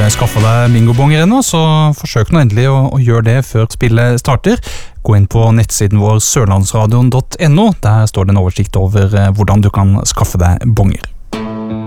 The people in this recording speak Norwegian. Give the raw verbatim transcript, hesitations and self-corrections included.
skaffa deg bingobonger ennå, så forsøk nå endelig å, å gjøre det før spillet starter. Gå inn på nettsiden vår sørlandsradion punktum no, der står det en oversikt over hvordan du kan skaffe deg bonger.